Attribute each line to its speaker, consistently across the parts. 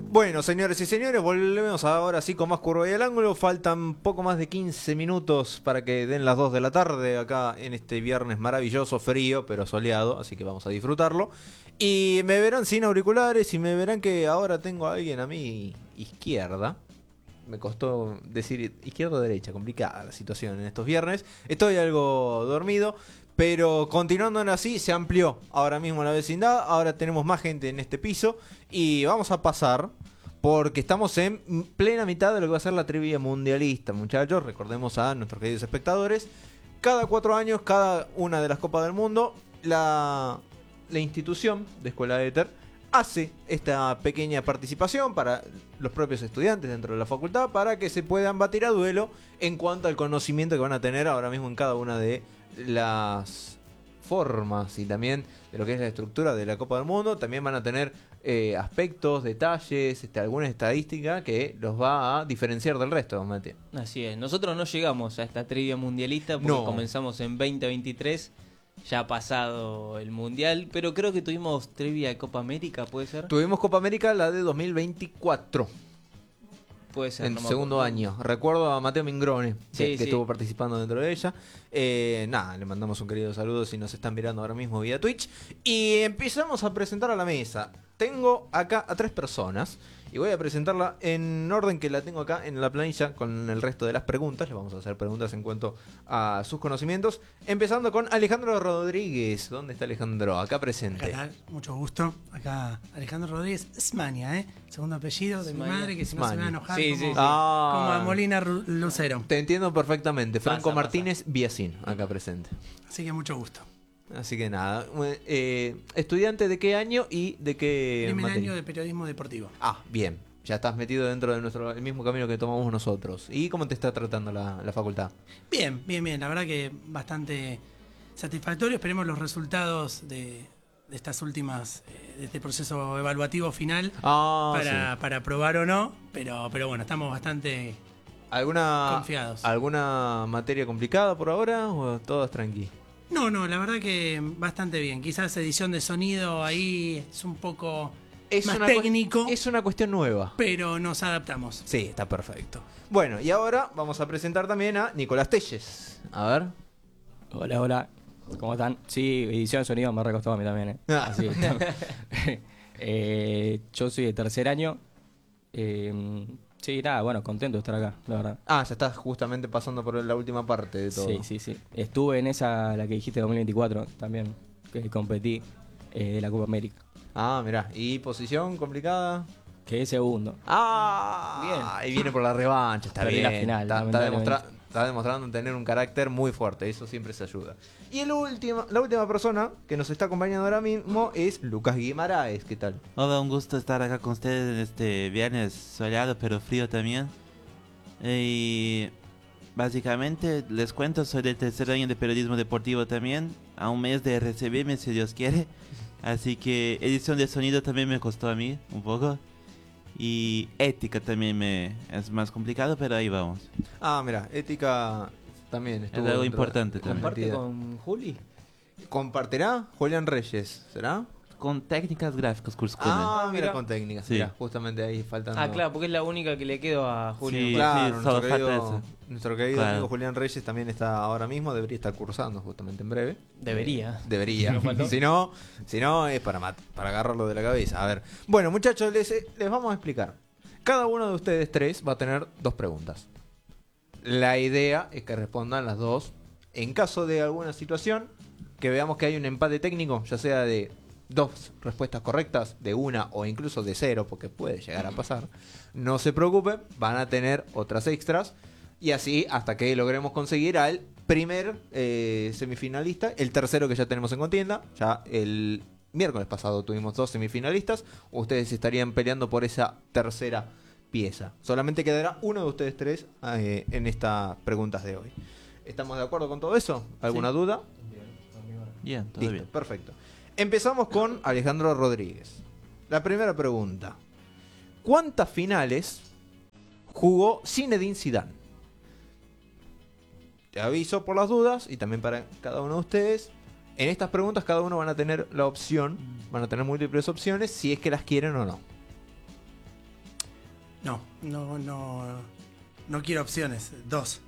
Speaker 1: Bueno, señores y señores, volvemos ahora sí con más Curva y al Ángulo. Faltan poco más de 15 minutos para que den las 2 de la tarde acá en este viernes maravilloso, frío, pero soleado, así que vamos a disfrutarlo. Y me verán sin auriculares y me verán que ahora tengo a alguien a mi izquierda. Me costó decir izquierda o derecha, complicada la situación en estos viernes. Estoy algo dormido, pero continuando así, se amplió ahora mismo la vecindad. Ahora tenemos más gente en este piso y vamos a pasar porque estamos en plena mitad de lo que va a ser la trivia mundialista, muchachos. Recordemos a nuestros queridos espectadores. Cada 4 años, cada una de las Copas del Mundo, la institución de Escuela Éter hace esta pequeña participación para los propios estudiantes dentro de la facultad para que se puedan batir a duelo en cuanto al conocimiento que van a tener ahora mismo en cada una de las formas y también de lo que es la estructura de la Copa del Mundo. También van a tener aspectos, detalles, alguna estadística que los va a diferenciar del resto, Mati.
Speaker 2: Así es, nosotros no llegamos a esta trivia mundialista porque
Speaker 1: No.
Speaker 2: comenzamos en 2023, ya ha pasado el mundial, pero creo que tuvimos trivia de Copa América, ¿puede ser?
Speaker 1: Tuvimos Copa América, la de 2024.
Speaker 2: Puede ser.
Speaker 1: En
Speaker 2: no me
Speaker 1: segundo
Speaker 2: acuerdo.
Speaker 1: año. Recuerdo a Mateo Mingrone, que
Speaker 2: Sí.
Speaker 1: estuvo participando dentro de ella. Nada, le mandamos un querido saludo si nos están mirando ahora mismo vía Twitch. Y empezamos a presentar a la mesa. Tengo acá a 3 personas y voy a presentarla en orden que la tengo acá en la planilla con el resto de las preguntas. Le vamos a hacer preguntas en cuanto a sus conocimientos. Empezando con Alejandro Rodríguez. ¿Dónde está Alejandro? Acá presente.
Speaker 3: ¿Qué tal? Mucho gusto. Acá Alejandro Rodríguez Esmania, segundo apellido de mi
Speaker 2: Esmania.
Speaker 3: madre, que si no se me va a enojar
Speaker 2: Sí,
Speaker 3: como,
Speaker 2: sí, sí.
Speaker 3: como a Molina Lucero.
Speaker 1: Te entiendo perfectamente. Franco
Speaker 2: Pasa.
Speaker 1: Martínez Biasín, acá presente.
Speaker 3: Así que mucho gusto.
Speaker 1: Así que nada, ¿estudiante de qué año y de qué
Speaker 3: Primer
Speaker 1: materia?
Speaker 3: año de periodismo deportivo.
Speaker 1: Ah, bien, ya estás metido dentro de el mismo camino que tomamos nosotros. ¿Y cómo te está tratando la facultad?
Speaker 3: Bien. La verdad que bastante satisfactorio. Esperemos los resultados de estas últimas, de este proceso evaluativo final para aprobar o no. Pero bueno, estamos bastante confiados.
Speaker 1: ¿Alguna materia complicada por ahora o todas tranqui?
Speaker 3: No, la verdad que bastante bien. Quizás edición de sonido ahí es un poco más técnico,
Speaker 1: Es una cuestión nueva.
Speaker 3: pero nos adaptamos.
Speaker 1: Sí, está perfecto. Bueno, y ahora vamos a presentar también a Nicolás Telles. A ver.
Speaker 4: Hola, ¿cómo están? Sí, edición de sonido me ha recostado a mí también,
Speaker 1: Ah.
Speaker 4: Así yo soy de tercer año. Sí, nada, bueno, contento de estar acá, la verdad.
Speaker 1: Ah, ya estás justamente pasando por la última parte de todo.
Speaker 4: Sí. Estuve en esa, la que dijiste, 2024, también, que competí de la Copa América.
Speaker 1: Ah, mirá. ¿Y posición complicada?
Speaker 4: Quedé segundo.
Speaker 1: Ah,
Speaker 4: Bien.
Speaker 1: Ahí viene por la revancha, está
Speaker 4: Perdí
Speaker 1: bien.
Speaker 4: la final,
Speaker 1: está
Speaker 4: lamentablemente.
Speaker 1: demostrando tener un carácter muy fuerte, eso siempre se ayuda. Y la última persona que nos está acompañando ahora mismo es Lucas Guimaraes. ¿Qué tal?
Speaker 5: Hola, un gusto estar acá con ustedes en este viernes soleado pero frío también. Y básicamente les cuento, soy del tercer año de periodismo deportivo también, a un mes de recibirme si Dios quiere. Así que edición de sonido también me costó a mí un poco. Y ética también es más complicado, pero ahí vamos.
Speaker 1: Ah, mira, ética también estuvo
Speaker 5: Es algo
Speaker 1: dentro
Speaker 5: importante
Speaker 1: de la
Speaker 5: también.
Speaker 2: ¿Comparte
Speaker 1: partida.
Speaker 2: con Juli?
Speaker 1: ¿Compartirá Julián Reyes? ¿Será?
Speaker 5: Con técnicas gráficas, Kurskunen.
Speaker 1: Ah, mira,
Speaker 2: mira.
Speaker 1: con técnicas.
Speaker 5: Sí.
Speaker 1: Mira, justamente ahí faltando.
Speaker 2: Ah, claro, porque es la única que le quedo a Juli.
Speaker 5: Sí.
Speaker 1: Claro,
Speaker 5: solo
Speaker 1: nuestro
Speaker 5: falta
Speaker 1: querido,
Speaker 5: eso.
Speaker 1: nuestro querido
Speaker 5: Claro.
Speaker 1: amigo Julián Reyes también está ahora mismo, debería estar cursando justamente en breve.
Speaker 2: Debería.
Speaker 1: Debería.
Speaker 2: Me faltó.
Speaker 1: Si no es para agarrarlo de la cabeza. A ver. Bueno, muchachos, les vamos a explicar. Cada uno de ustedes 3 va a tener 2 preguntas. La idea es que respondan las 2. En caso de alguna situación, que veamos que hay un empate técnico, ya sea de 2 respuestas correctas, de 1 o incluso de 0, porque puede llegar a pasar, no se preocupen, van a tener otras extras. Y así hasta que logremos conseguir al primer semifinalista, el tercero que ya tenemos en contienda. Ya el miércoles pasado tuvimos 2 semifinalistas. Ustedes estarían peleando por esa tercera pieza. Solamente quedará uno de ustedes 3 en estas preguntas de hoy. ¿Estamos de acuerdo con todo eso? ¿Alguna duda?
Speaker 5: Bien, todo
Speaker 1: Listo,
Speaker 5: bien.
Speaker 1: perfecto. Empezamos con Alejandro Rodríguez. La primera pregunta. ¿Cuántas finales jugó Zinedine Zidane? Te aviso por las dudas y también para cada uno de ustedes. En estas preguntas cada uno van a tener la opción, van a tener múltiples opciones si es que las quieren o no.
Speaker 3: No quiero opciones. 2.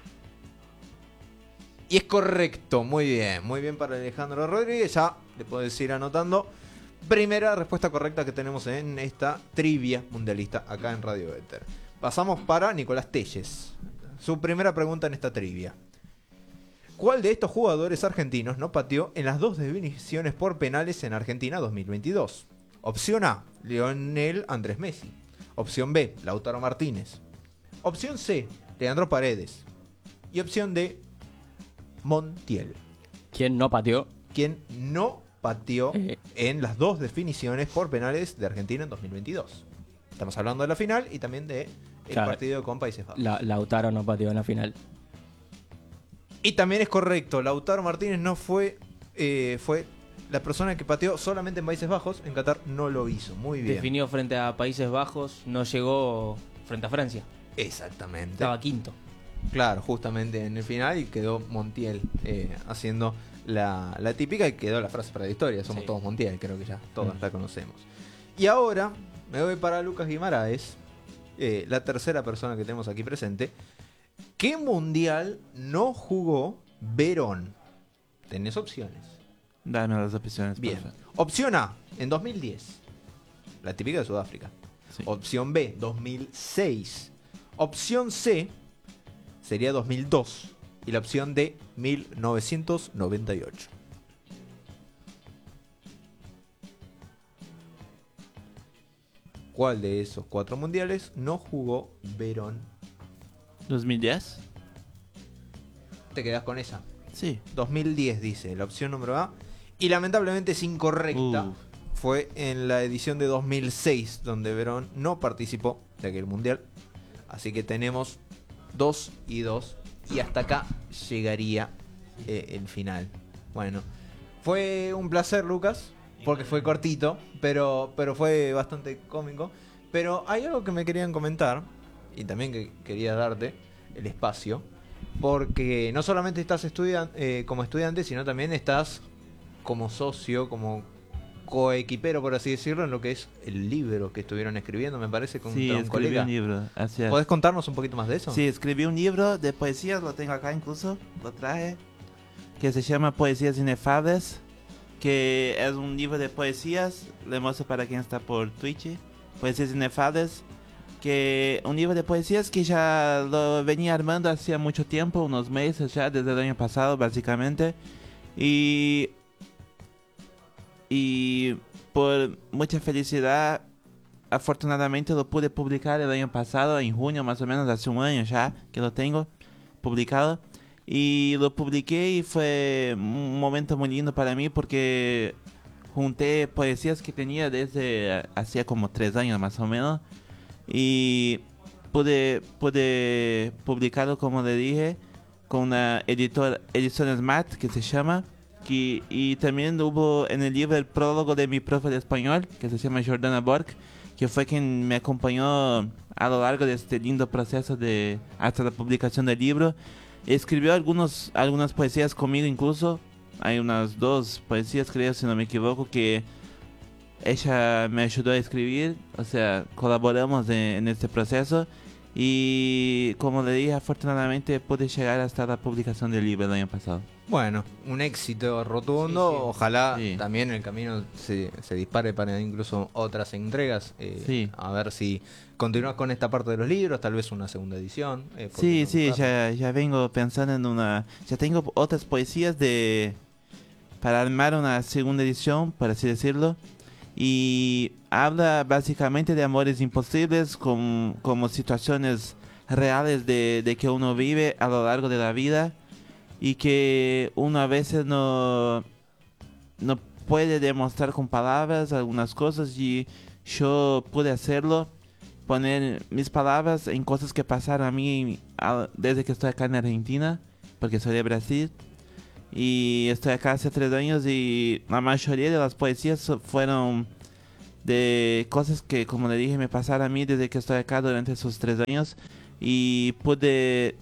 Speaker 1: Y es correcto, muy bien para Alejandro Rodríguez, ya le puedes ir anotando. Primera respuesta correcta que tenemos en esta trivia mundialista acá en Radio Éter. Pasamos para Nicolás Telles. Su primera pregunta en esta trivia. ¿Cuál de estos jugadores argentinos no pateó en las 2 definiciones por penales en Argentina 2022? Opción A, Lionel Andrés Messi. Opción B, Lautaro Martínez. Opción C, Leandro Paredes. Y opción D, Montiel.
Speaker 4: ¿Quién no pateó?
Speaker 1: ¿Quién no pateó en las 2 definiciones por penales de Argentina en 2022? Estamos hablando de la final y también de el partido con Países Bajos.
Speaker 4: Lautaro no pateó en la final.
Speaker 1: Y también es correcto, Lautaro Martínez no fue la persona que pateó solamente en Países Bajos. En Qatar no lo hizo. Muy bien.
Speaker 2: Definió frente a Países Bajos, no llegó frente a Francia.
Speaker 1: Exactamente.
Speaker 2: Estaba quinto.
Speaker 1: Claro, justamente en el final, y quedó Montiel haciendo la típica, y quedó la frase para la historia. Somos todos Montiel, creo que ya todos la conocemos. Y ahora me voy para Lucas Guimaraes, la tercera persona que tenemos aquí presente. ¿Qué mundial no jugó Verón? Tenés opciones.
Speaker 5: Dame las opciones.
Speaker 1: Bien. Opción A, en 2010. La típica de Sudáfrica. Sí. Opción B, 2006. Opción C sería 2002. Y la opción D, 1998. ¿Cuál de esos 4 mundiales no jugó Verón?
Speaker 5: 2010.
Speaker 1: ¿Te quedás con esa?
Speaker 5: Sí.
Speaker 1: 2010 dice la opción número A. Y lamentablemente es incorrecta. Fue en la edición de 2006 donde Verón no participó de aquel mundial. Así que tenemos 2 y 2. Y hasta acá llegaría el final. Bueno, fue un placer, Lucas, porque fue cortito, pero fue bastante cómico. Pero hay algo que me querían comentar, y también que quería darte el espacio, porque no solamente estás como estudiante, sino también estás como socio, como coequipero, por así decirlo, en lo que es el libro que estuvieron escribiendo, me parece, con un colega.
Speaker 5: Un libro.
Speaker 1: ¿Podés contarnos un poquito más de eso?
Speaker 5: Sí, escribí un libro de poesías, lo tengo acá incluso, lo traje, que se llama Poesías Inefables, que es un libro de poesías, le muestro para quien está por Twitch, Poesías Inefables, que un libro de poesías que ya lo venía armando hacía mucho tiempo, unos meses ya, desde el año pasado básicamente, y por mucha felicidad, afortunadamente lo pude publicar el año pasado, en junio más o menos, hace un año ya que lo tengo publicado. Y lo publiqué y fue un momento muy lindo para mí porque junté poesías que tenía desde hacía como 3 años más o menos. Y pude publicarlo, como le dije, con una edición Smart que se llama. Y también hubo en el libro el prólogo de mi profe de español, que se llama Jordana Borg, que fue quien me acompañó a lo largo de este lindo proceso hasta la publicación del libro. Escribió algunas poesías conmigo incluso. Hay unas 2 poesías, creo, si no me equivoco, que ella me ayudó a escribir. O sea, colaboramos en este proceso. Y como le dije, afortunadamente pude llegar hasta la publicación del libro el año pasado.
Speaker 1: Bueno, un éxito rotundo. Sí. Ojalá
Speaker 5: sí.
Speaker 1: También el camino se dispare para incluso otras entregas.
Speaker 5: Sí.
Speaker 1: A ver si continúas con esta parte de los libros, tal vez una segunda edición.
Speaker 5: Sí, ya vengo pensando en ya tengo otras poesías para armar una segunda edición, por así decirlo. Y habla básicamente de amores imposibles, como situaciones reales de que uno vive a lo largo de la vida y que uno a veces no puede demostrar con palabras algunas cosas, y yo pude hacerlo, poner mis palabras en cosas que pasaron a mí desde que estoy acá en Argentina, porque soy de Brasil. Y estoy acá hace 3 años y la mayoría de las poesías fueron de cosas que, como le dije, me pasaron a mí desde que estoy acá durante esos 3 años. Y pude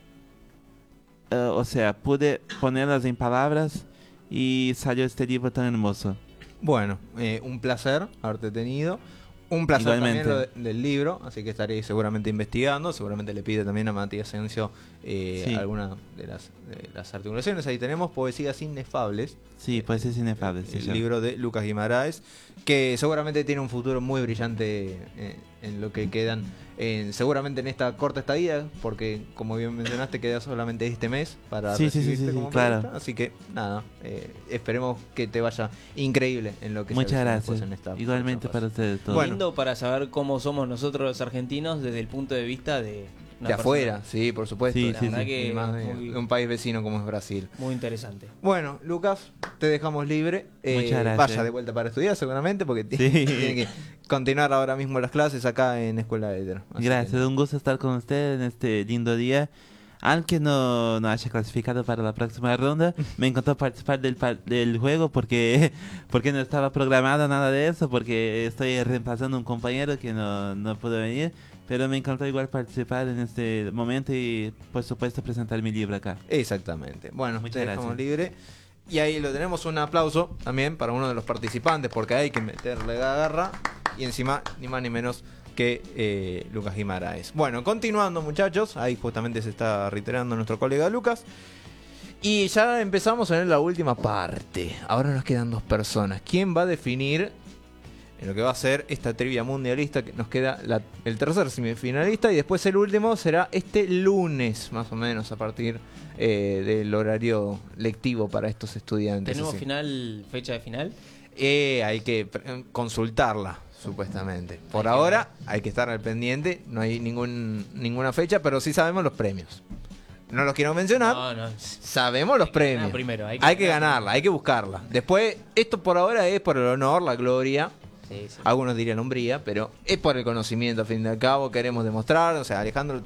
Speaker 5: ponerlas en palabras y salió este libro tan hermoso.
Speaker 1: Bueno, un placer haberte tenido. Un placer
Speaker 5: Igualmente.
Speaker 1: también del libro, así que estaré seguramente investigando. Seguramente le pide también a Matías Asensio
Speaker 5: Sí.
Speaker 1: alguna de las articulaciones. Ahí tenemos Poesías Inefables,
Speaker 5: Sí, pues es inefable.
Speaker 1: el libro de Lucas Guimaraes, que seguramente tiene un futuro muy brillante en lo que quedan, seguramente en esta corta estadía, porque como bien mencionaste queda solamente este mes para
Speaker 5: Sí, sí, sí,
Speaker 1: recibirte
Speaker 5: sí,
Speaker 1: como
Speaker 5: claro.
Speaker 1: periodista. Así que nada, esperemos que te vaya increíble en lo que se
Speaker 5: Muchas
Speaker 1: avecina
Speaker 5: gracias.
Speaker 1: después en esta
Speaker 5: Igualmente
Speaker 1: próxima
Speaker 5: para
Speaker 1: fase.
Speaker 5: ustedes todos.
Speaker 1: Bueno.
Speaker 2: Lindo para saber cómo somos nosotros los argentinos desde el punto de vista de una
Speaker 1: De afuera,
Speaker 2: persona.
Speaker 1: sí, por supuesto.
Speaker 5: Sí,
Speaker 2: La
Speaker 5: sí,
Speaker 2: verdad
Speaker 5: sí.
Speaker 2: que
Speaker 1: Y más de
Speaker 2: muy,
Speaker 1: un país vecino como es Brasil.
Speaker 2: muy interesante.
Speaker 1: Bueno, Lucas, te dejamos libre.
Speaker 5: Muchas gracias.
Speaker 1: Vaya de vuelta para estudiar seguramente, porque
Speaker 5: Sí.
Speaker 1: tiene que continuar ahora mismo las clases acá en Escuela Éter. Así
Speaker 5: Gracias,
Speaker 1: que-
Speaker 5: un gusto estar con ustedes en este lindo día. Aunque no haya clasificado para la próxima ronda, me encantó participar del juego porque no estaba programado nada de eso, porque estoy reemplazando a un compañero que no pudo venir. Pero me encantó igual participar en este momento y por supuesto presentar mi libro acá.
Speaker 1: Exactamente. Bueno,
Speaker 5: Muchas
Speaker 1: te dejamos
Speaker 5: gracias.
Speaker 1: libre. Y ahí lo tenemos, un aplauso también para uno de los participantes, porque hay que meterle la garra. Y encima, ni más ni menos que Lucas Guimaraes. Bueno, continuando muchachos, ahí justamente se está reiterando nuestro colega Lucas. Y ya empezamos en la última parte. Ahora nos quedan dos personas. ¿Quién va a definir en lo que va a ser esta trivia mundialista? Que nos queda el tercer semifinalista y después el último será este lunes, más o menos, a partir del horario lectivo para estos estudiantes.
Speaker 2: ¿Tenemos
Speaker 1: Así.
Speaker 2: fecha de final?
Speaker 1: Hay que consultarla, supuestamente. Por
Speaker 2: Hay que
Speaker 1: ahora hay que estar al pendiente, no hay ninguna fecha, pero sí sabemos los premios. No los quiero mencionar.
Speaker 2: No.
Speaker 1: Sabemos los
Speaker 2: Hay que ganar
Speaker 1: premios.
Speaker 2: primero, hay
Speaker 1: hay
Speaker 2: que
Speaker 1: que
Speaker 2: ganar
Speaker 1: ganarla, hay que buscarla. Después, esto por ahora es por el honor, la gloria.
Speaker 2: Sí, sí.
Speaker 1: Algunos dirían hombría, pero es por el conocimiento, al fin y al cabo. Queremos demostrar. O sea, Alejandro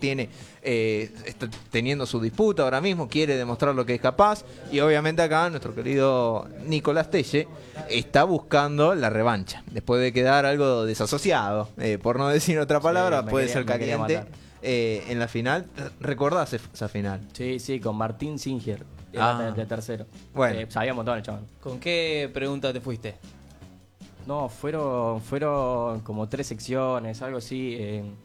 Speaker 1: está teniendo su disputa ahora mismo, quiere demostrar lo que es capaz. Y obviamente acá nuestro querido Nicolás Telle está buscando la revancha. Después de quedar algo desasociado, por no decir otra palabra,
Speaker 4: me
Speaker 1: puede
Speaker 4: quería-
Speaker 1: ser
Speaker 4: me quería
Speaker 1: caliente.
Speaker 4: matar.
Speaker 1: En la final, ¿recordás esa final?
Speaker 4: Sí, con Martín Singer. De tercero.
Speaker 1: Bueno.
Speaker 4: Sabía un montón el chabón.
Speaker 2: ¿Con qué pregunta te fuiste?
Speaker 4: No, fueron como 3 secciones, algo así.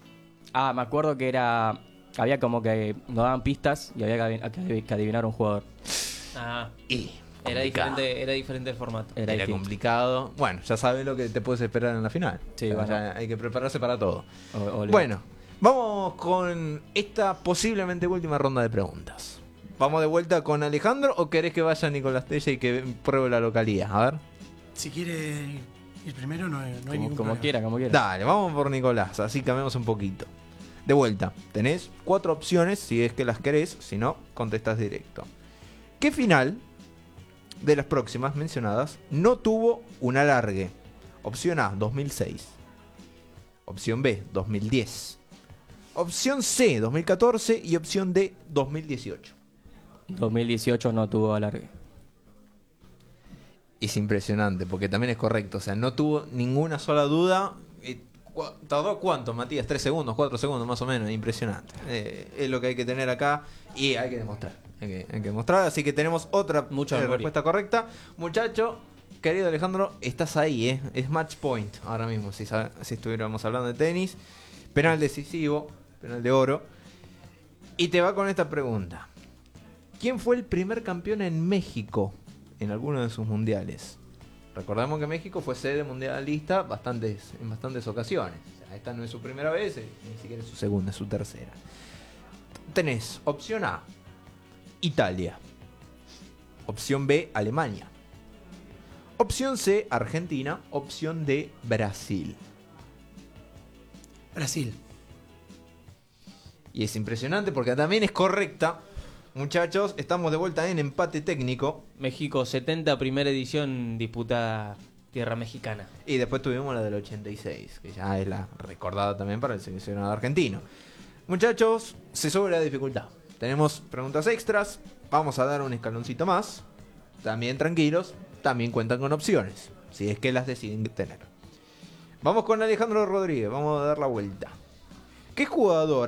Speaker 4: Me acuerdo que había como que nos daban pistas y había que adivinar un jugador.
Speaker 2: Ah,
Speaker 1: Y
Speaker 2: era
Speaker 1: complicado.
Speaker 2: diferente el formato.
Speaker 4: Era
Speaker 1: Era
Speaker 4: distinto.
Speaker 1: complicado. Bueno, ya sabes lo que te puedes esperar en la final.
Speaker 4: Sí,
Speaker 1: O sea,
Speaker 4: bueno.
Speaker 1: ya hay que prepararse para todo.
Speaker 4: Olvidate.
Speaker 1: Bueno, vamos con esta posiblemente última ronda de preguntas. ¿Vamos de vuelta con Alejandro o querés que vaya Nicolás Telle y que pruebe la localía? A ver.
Speaker 3: Si quiere ir primero, no hay ningún
Speaker 4: como
Speaker 3: problema.
Speaker 4: quiera, como quiera.
Speaker 1: Dale, vamos por Nicolás, así cambiamos un poquito. De vuelta, tenés 4 opciones si es que las querés, si no, contestás directo. ¿Qué final de las próximas mencionadas no tuvo un alargue? Opción A, 2006. Opción B, 2010. Opción C, 2014 y opción D, 2018.
Speaker 4: 2018 no tuvo alargue.
Speaker 1: Es impresionante, porque también es correcto. O sea, no tuvo ninguna sola duda. ¿Tardó cuánto, Matías? 3 segundos, 4 segundos más o menos. Impresionante. Es lo que hay que tener acá y hay que demostrar. Hay que demostrar. Así que tenemos otra
Speaker 2: Mucha memoria.
Speaker 1: respuesta correcta. Muchacho, querido Alejandro, estás ahí, ¿eh? Es match point ahora mismo, si estuviéramos hablando de tenis. Penal decisivo, penal de oro. Y te va con esta pregunta. ¿Quién fue el primer campeón en México en alguno de sus mundiales? Recordemos que México fue sede mundialista en bastantes ocasiones. O sea, esta no es su primera vez, ni siquiera es su segunda, es su tercera. Tenés opción A, Italia. Opción B, Alemania. Opción C, Argentina. Opción D, Brasil.
Speaker 3: Brasil.
Speaker 1: Y es impresionante porque también es correcta. Muchachos, estamos de vuelta en empate técnico.
Speaker 2: México 70, primera edición disputada tierra mexicana.
Speaker 1: Y después tuvimos la del 86, que ya es la recordada también para el seleccionado argentino. Muchachos, se sube la dificultad. Tenemos preguntas extras. Vamos a dar un escaloncito más. También tranquilos, también cuentan con opciones, si es que las deciden tener. Vamos con Alejandro Rodríguez, vamos a dar la vuelta. ¿Qué jugador